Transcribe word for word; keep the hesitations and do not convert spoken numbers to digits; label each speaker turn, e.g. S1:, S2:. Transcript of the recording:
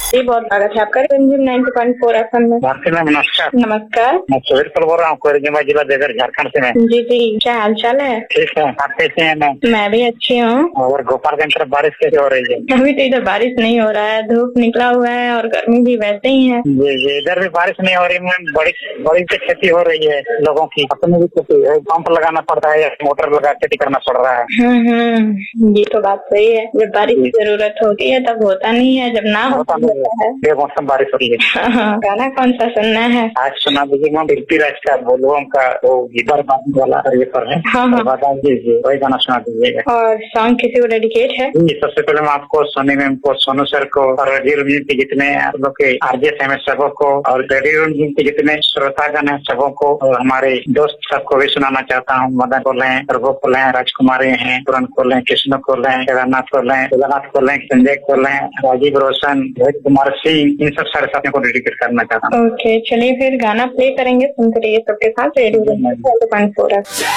S1: जी बहुत स्वागत है आपका रिमझिम ninety point four F M में।
S2: नमस्कार।
S1: नमस्कार,
S2: मैं सुधीर पल बोल रहा हूँ, कोरिंगमा जिला देवघर झारखंड से। मैं
S1: जी जी, क्या हाल चाल है?
S2: ठीक है, आप कैसे हैं? मैं
S1: मैं भी अच्छी हूँ।
S2: और गोपालगंज तरफ बारिश कैसे हो रही है?
S1: अभी तो इधर बारिश नहीं हो रहा है, धूप निकला हुआ है और गर्मी भी वैसे ही है।
S2: जी जी, इधर भी बारिश नहीं हो रही मैम। बड़ी बड़ी से खेती हो रही है लोगों की, अपनी भी खेती है। पंप लगाना पड़ता है, मोटर लगा खेती करना पड़ रहा है।
S1: हम्म हम्म, ये तो बात सही है। जब बारिश की जरूरत होती है तब होता नहीं है, जब ना होता है
S2: बेमौसम बारिश हो रही है।
S1: गाना कौन सा सुनना है?
S2: आज सुना दीजिए मैम, बिल्टी राज का बोलबम का वो गिटार वाला ये पर है।
S1: हाँ हाँ,
S2: बता दीजिए, वही गाना सुना दीजिएगा।
S1: और सॉन्ग किसी को डेडिकेट है?
S2: जी, सबसे पहले मैं आपको, सोनी मैम को, सोनू सर को और रेडियो रंजीन के जितने आप लोग के आरजे एम सबों को, और रेडियो रंजीन के जितने श्रोतागण है सबों को, और हमारे दोस्त सबको भी सुनाना चाहता हूँ। मदन को लें, प्रभु को लें, राजकुमारी हैं, तुरंत को लें, कृष्ण को लें, जगन्नाथ को लें, जगन्नाथ को लें, संजय को लें, राजीव रोशन, रोहित कुमार सिंह, इन सब सारे साथियों को डेडिकेट करना चाहता हूँ।
S1: ओके, चलिए फिर गाना प्ले करेंगे, सुनते रहिए सबके साथ रेडियो रंजीन नाइन्टी पॉइंट फोर।